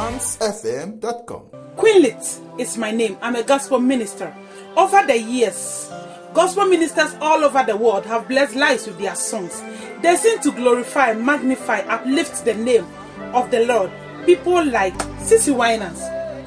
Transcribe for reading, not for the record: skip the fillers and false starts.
jansfm.com. Queenlit is my name. I'm a gospel minister. Over the years, gospel ministers all over the world have blessed lives with their songs. They sing to glorify, magnify, uplift the name of the Lord. People like Sissy Winans,